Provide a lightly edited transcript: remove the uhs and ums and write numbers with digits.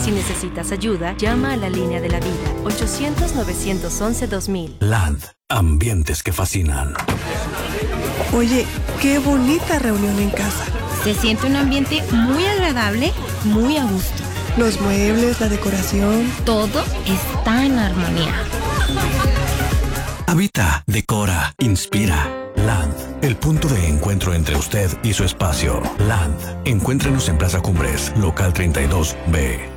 Si necesitas ayuda, llama a la línea de la vida, 800-911-2000. Land, ambientes que fascinan. Oye, qué bonita reunión en casa. Se siente un ambiente muy agradable, muy a gusto. Los muebles, la decoración. Todo está en armonía. Habita, decora, inspira. Land, el punto de encuentro entre usted y su espacio. Land, encuéntrenos en Plaza Cumbres, local 32B.